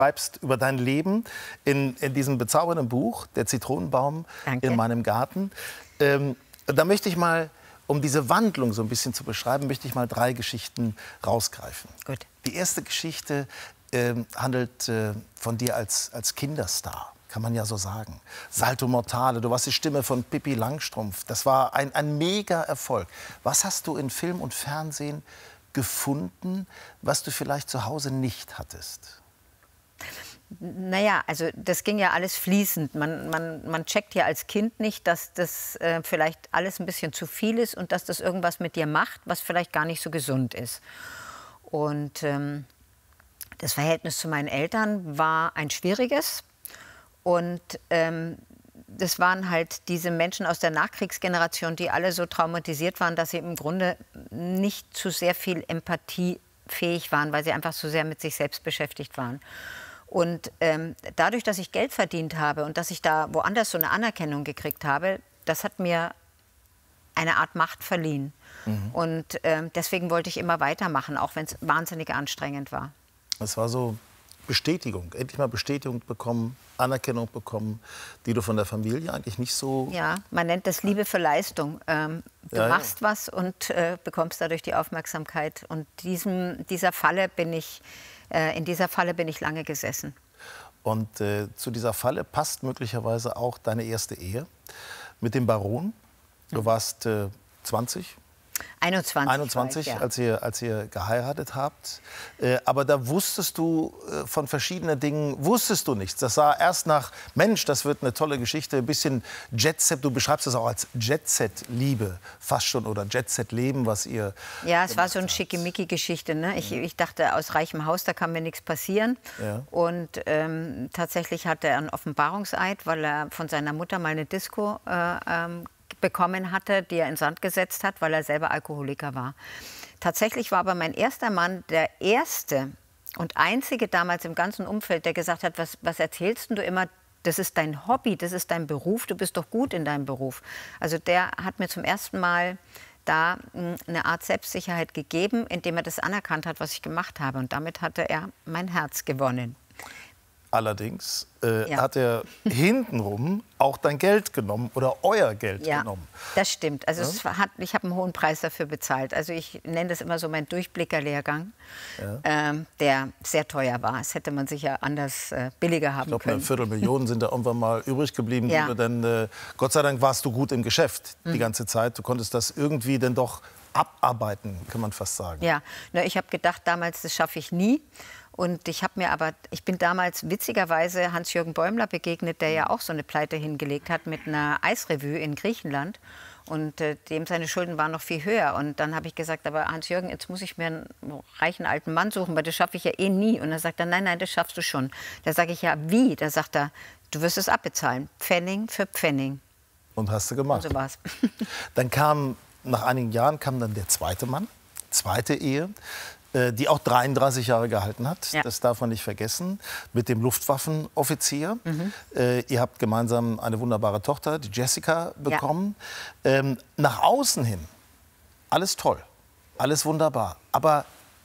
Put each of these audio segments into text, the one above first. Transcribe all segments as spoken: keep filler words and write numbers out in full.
schreibst über dein Leben in, in diesem bezaubernden Buch, Der Zitronenbaum Danke. in meinem Garten. Ähm, da möchte ich mal, um diese Wandlung so ein bisschen zu beschreiben, möchte ich mal drei Geschichten rausgreifen. Gut. Die erste Geschichte ähm, handelt äh, von dir als, als Kinderstar, kann man ja so sagen. Salto Mortale, du warst die Stimme von Pippi Langstrumpf. Das war ein, ein Mega-Erfolg. Was hast du in Film und Fernsehen gefunden, was du vielleicht zu Hause nicht hattest? Naja, also das ging ja alles fließend. Man, man, man checkt ja als Kind nicht, dass das äh, vielleicht alles ein bisschen zu viel ist und dass das irgendwas mit dir macht, was vielleicht gar nicht so gesund ist. Und ähm, das Verhältnis zu meinen Eltern war ein schwieriges. Und ähm, das waren halt diese Menschen aus der Nachkriegsgeneration, die alle so traumatisiert waren, dass sie im Grunde nicht zu sehr viel Empathie fähig waren, weil sie einfach so sehr mit sich selbst beschäftigt waren. Und ähm, dadurch, dass ich Geld verdient habe und dass ich da woanders so eine Anerkennung gekriegt habe, das hat mir eine Art Macht verliehen. Mhm. Und ähm, deswegen wollte ich immer weitermachen, auch wenn es wahnsinnig anstrengend war. Es war so Bestätigung, endlich mal Bestätigung bekommen, Anerkennung bekommen, die du von der Familie eigentlich nicht so... Ja, man nennt das Liebe für Leistung. Ähm, du ja, machst ja. was und äh, bekommst dadurch die Aufmerksamkeit. Und diesem, dieser Falle bin ich, äh, in dieser Falle bin ich lange gesessen. Und äh, zu dieser Falle passt möglicherweise auch deine erste Ehe mit dem Baron. Du warst äh, zwanzig. einundzwanzig, einundzwanzig, ich, ja. als, ihr, als ihr geheiratet habt. Äh, aber da wusstest du äh, von verschiedenen Dingen, wusstest du nichts. Das sah erst nach, Mensch, das wird eine tolle Geschichte, ein bisschen Jet-Set, du beschreibst es auch als Jet-Set-Liebe, fast schon, oder Jet-Set-Leben, was ihr... Ja, es war so eine Schickimicki-Geschichte. Ne? Ich, ich dachte, aus reichem Haus, da kann mir nichts passieren. Ja. Und ähm, tatsächlich hatte er einen Offenbarungseid, weil er von seiner Mutter mal eine Disco äh, ähm, bekommen hatte, die er in Sand gesetzt hat, weil er selber Alkoholiker war. Tatsächlich war aber mein erster Mann der erste und einzige damals im ganzen Umfeld, der gesagt hat, was, was erzählst du immer, das ist dein Hobby, das ist dein Beruf, du bist doch gut in deinem Beruf. Also der hat mir zum ersten Mal da eine Art Selbstsicherheit gegeben, indem er das anerkannt hat, was ich gemacht habe. Und damit hatte er mein Herz gewonnen. Allerdings äh, Ja. hat er hintenrum auch dein Geld genommen oder euer Geld Ja, genommen. das stimmt. Also Ja? es hat, ich habe einen hohen Preis dafür bezahlt. Also ich nenne das immer so mein Durchblickerlehrgang, Ja. ähm, der sehr teuer war. Das hätte man sicher anders äh, billiger haben Ich glaube, können. eine Viertelmillion sind da irgendwann mal übrig geblieben. Ja. Die du dann, äh, Gott sei Dank warst du gut im Geschäft die ganze Zeit. Du konntest das irgendwie dann doch abarbeiten, kann man fast sagen. Ja, na, ich habe gedacht damals, das schaffe ich nie. Und ich habe mir aber, ich bin damals witzigerweise Hans-Jürgen Bäumler begegnet, der ja auch so eine Pleite hingelegt hat mit einer Eisrevue in Griechenland. Und äh, dem seine Schulden waren noch viel höher. Und dann habe ich gesagt, aber Hans-Jürgen, jetzt muss ich mir einen reichen alten Mann suchen, weil das schaffe ich ja eh nie. Und dann sagt er, nein, nein, das schaffst du schon. Da sage ich, ja, wie? Da sagt er, du wirst es abbezahlen. Pfennig für Pfennig. Und hast du gemacht. Und so war's. Dann kam, nach einigen Jahren kam dann der zweite Mann, zweite Ehe, äh, die auch dreiunddreißig Jahre gehalten hat. Ja. Das darf man nicht vergessen, mit dem Luftwaffenoffizier. Mhm. Äh, ihr habt gemeinsam eine wunderbare Tochter, die Jessica, bekommen. Ja. Ähm, nach außen hin, alles toll, alles wunderbar. Aber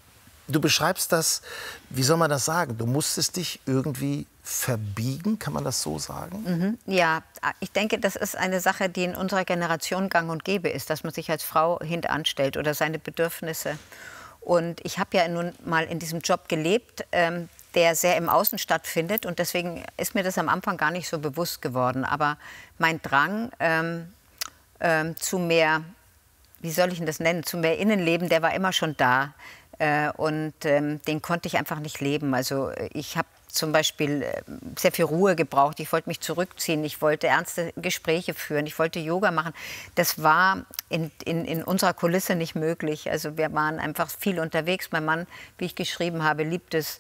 du beschreibst das, wie soll man das sagen, du musstest dich irgendwie verbiegen, kann man das so sagen? Mhm. Ja, ich denke, das ist eine Sache, die in unserer Generation gang und gäbe ist, dass man sich als Frau hintanstellt oder seine Bedürfnisse. Und ich habe ja nun mal in diesem Job gelebt, ähm, der sehr im Außen stattfindet. Und deswegen ist mir das am Anfang gar nicht so bewusst geworden. Aber mein Drang ähm, ähm, zu mehr, wie soll ich denn das nennen, zu mehr Innenleben, der war immer schon da. Äh, und ähm, den konnte ich einfach nicht leben. Also ich habe zum Beispiel sehr viel Ruhe gebraucht. Ich wollte mich zurückziehen. Ich wollte ernste Gespräche führen. Ich wollte Yoga machen. Das war in, in, in unserer Kulisse nicht möglich. Also wir waren einfach viel unterwegs. Mein Mann, wie ich geschrieben habe, liebt es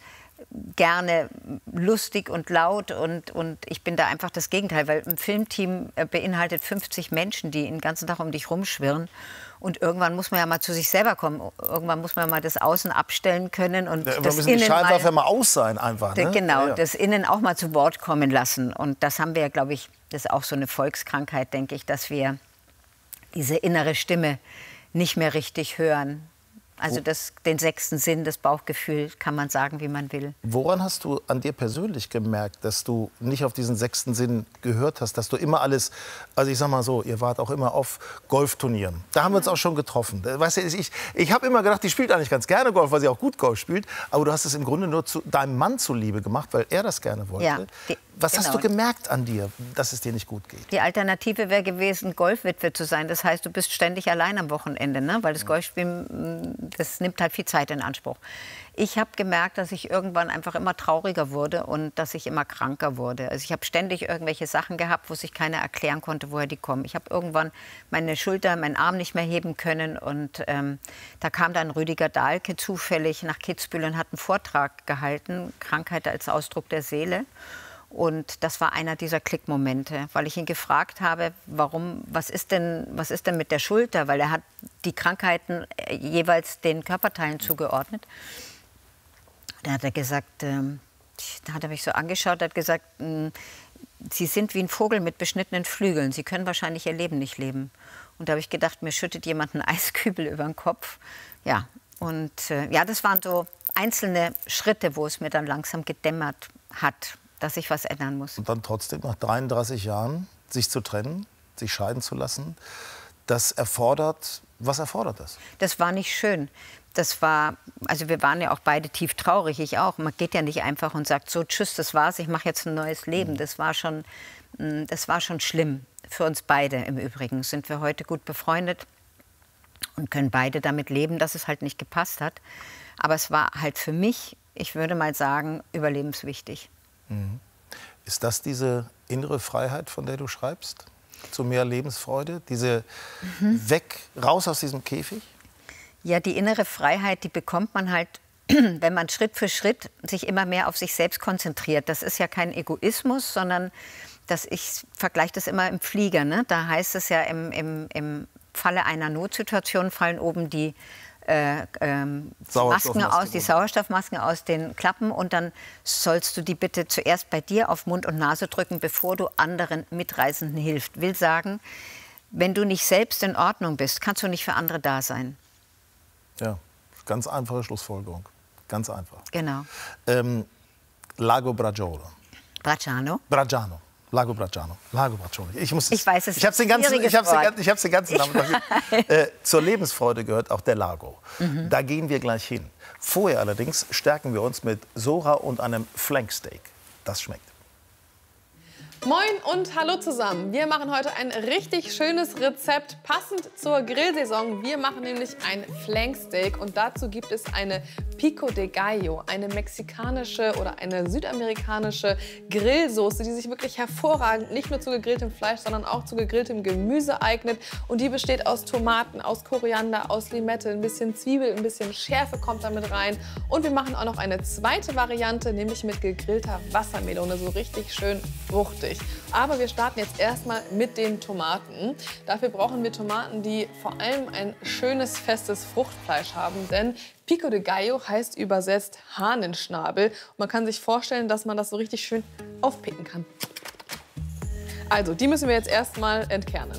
gerne lustig und laut. Und, und ich bin da einfach das Gegenteil. Weil ein Filmteam beinhaltet fünfzig Menschen, die den ganzen Tag um dich rumschwirren. Und irgendwann muss man ja mal zu sich selber kommen. Irgendwann muss man mal das Außen abstellen können. Und Ja, das müssen die Innen Scheinwerfer mal, mal aus sein einfach. Ne? Genau, ja, ja. das Innen auch mal zu Wort kommen lassen. Und das haben wir ja, glaube ich, das ist auch so eine Volkskrankheit, denke ich, dass wir diese innere Stimme nicht mehr richtig hören. Also das, den sechsten Sinn, das Bauchgefühl, kann man sagen, wie man will. Woran hast du an dir persönlich gemerkt, dass du nicht auf diesen sechsten Sinn gehört hast, dass du immer alles, also ich sag mal so, ihr wart auch immer auf Golfturnieren. Da haben wir uns auch schon getroffen. Weißt du, ich, ich habe immer gedacht, die spielt eigentlich ganz gerne Golf, weil sie auch gut Golf spielt. Aber du hast es im Grunde nur zu deinem Mann zuliebe gemacht, weil er das gerne wollte. Ja, die, Was genau. hast du gemerkt an dir, dass es dir nicht gut geht? Die Alternative wäre gewesen, Golfwitwe zu sein. Das heißt, du bist ständig allein am Wochenende, ne? Weil das Golfspielen, das nimmt halt viel Zeit in Anspruch. Ich habe gemerkt, dass ich irgendwann einfach immer trauriger wurde und dass ich immer kranker wurde. Also ich habe ständig irgendwelche Sachen gehabt, wo sich keiner erklären konnte, woher die kommen. Ich habe irgendwann meine Schulter, meinen Arm nicht mehr heben können und ähm, da kam dann Rüdiger Dahlke zufällig nach Kitzbühel und hat einen Vortrag gehalten, Krankheit als Ausdruck der Seele. Und das war einer dieser Klickmomente, weil ich ihn gefragt habe, warum, was ist denn, was ist denn mit der Schulter? Weil er hat die Krankheiten jeweils den Körperteilen zugeordnet. Da hat er gesagt, ähm, da hat er mich so angeschaut, hat gesagt, äh, Sie sind wie ein Vogel mit beschnittenen Flügeln. Sie können wahrscheinlich Ihr Leben nicht leben. Und da habe ich gedacht, mir schüttet jemand einen Eiskübel über den Kopf. Ja, und äh, ja, das waren so einzelne Schritte, wo es mir dann langsam gedämmert hat, dass sich was ändern muss. Und dann trotzdem nach dreiunddreißig Jahren sich zu trennen, sich scheiden zu lassen, das erfordert, was erfordert das? Das war nicht schön. Das war, also wir waren ja auch beide tief traurig, ich auch. Man geht ja nicht einfach und sagt so, tschüss, das war's, ich mache jetzt ein neues Leben. Das war schon, das war schon schlimm. Für uns beide im Übrigen sind wir heute gut befreundet und können beide damit leben, dass es halt nicht gepasst hat. Aber es war halt für mich, ich würde mal sagen, überlebenswichtig. Mhm. Ist das diese innere Freiheit, von der du schreibst? Zu mehr Lebensfreude? Diese mhm. weg, raus aus diesem Käfig? Ja, die innere Freiheit, die bekommt man halt, wenn man Schritt für Schritt sich immer mehr auf sich selbst konzentriert. Das ist ja kein Egoismus, sondern dass ich vergleiche das immer im Flieger. Ne? Da heißt es ja, im, im, im Falle einer Notsituation fallen oben die Äh, ähm, Masken aus, die Sauerstoffmasken aus den Klappen und dann sollst du die bitte zuerst bei dir auf Mund und Nase drücken, bevor du anderen Mitreisenden hilfst. Will sagen, wenn du nicht selbst in Ordnung bist, kannst du nicht für andere da sein. Ja, ganz einfache Schlussfolgerung. Ganz einfach. Genau. Ähm, Lago Bracciano. Bracciano? Bracciano. Lago Bracciano. Lago Bracciano. Ich, muss ich weiß es. Ich habe den ganzen, ich hab's den, ich hab's den ganzen Namen. Äh, zur Lebensfreude gehört auch der Lago. Mhm. Da gehen wir gleich hin. Vorher allerdings stärken wir uns mit Sora und einem Flanksteak. Das schmeckt. Moin und hallo zusammen. Wir machen heute ein richtig schönes Rezept, passend zur Grillsaison. Wir machen nämlich ein Flanksteak und dazu gibt es eine Pico de Gallo, eine mexikanische oder eine südamerikanische Grillsoße, die sich wirklich hervorragend nicht nur zu gegrilltem Fleisch, sondern auch zu gegrilltem Gemüse eignet. Und die besteht aus Tomaten, aus Koriander, aus Limette, ein bisschen Zwiebel, ein bisschen Schärfe kommt damit rein. Und wir machen auch noch eine zweite Variante, nämlich mit gegrillter Wassermelone, so richtig schön fruchtig. Aber wir starten jetzt erstmal mit den Tomaten. Dafür brauchen wir Tomaten, die vor allem ein schönes, festes Fruchtfleisch haben, denn Pico de Gallo heißt übersetzt Hahnenschnabel. Und man kann sich vorstellen, dass man das so richtig schön aufpicken kann. Also, die müssen wir jetzt erstmal entkernen.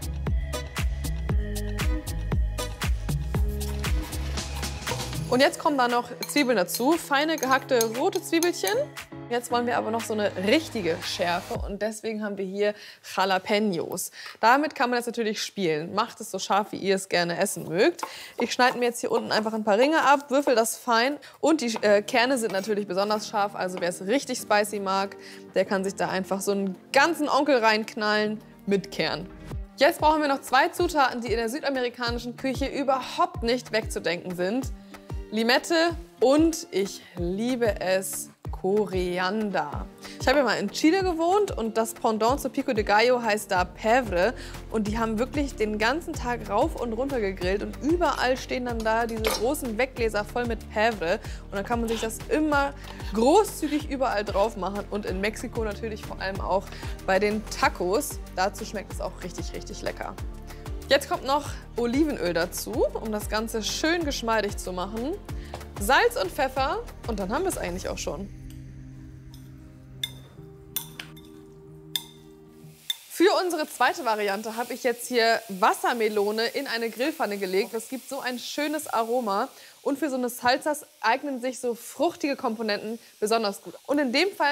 Und jetzt kommen da noch Zwiebeln dazu, feine gehackte rote Zwiebelchen. Jetzt wollen wir aber noch so eine richtige Schärfe und deswegen haben wir hier Jalapenos. Damit kann man jetzt natürlich spielen. Macht es so scharf, wie ihr es gerne essen mögt. Ich schneide mir jetzt hier unten einfach ein paar Ringe ab, würfel das fein und die äh, Kerne sind natürlich besonders scharf. Also wer es richtig spicy mag, der kann sich da einfach so einen ganzen Onkel reinknallen mit Kern. Jetzt brauchen wir noch zwei Zutaten, die in der südamerikanischen Küche überhaupt nicht wegzudenken sind. Limette und ich liebe es, Koriander. Ich habe ja mal in Chile gewohnt und das Pendant zu Pico de Gallo heißt da Pèvre. Und die haben wirklich den ganzen Tag rauf und runter gegrillt und überall stehen dann da diese großen Weggläser voll mit Pèvre. Und dann kann man sich das immer großzügig überall drauf machen und in Mexiko natürlich vor allem auch bei den Tacos. Dazu schmeckt es auch richtig, richtig lecker. Jetzt kommt noch Olivenöl dazu, um das Ganze schön geschmeidig zu machen. Salz und Pfeffer und dann haben wir es eigentlich auch schon. Für unsere zweite Variante habe ich jetzt hier Wassermelone in eine Grillpfanne gelegt. Das gibt so ein schönes Aroma. Und für so eine Salsas eignen sich so fruchtige Komponenten besonders gut. Und in dem Fall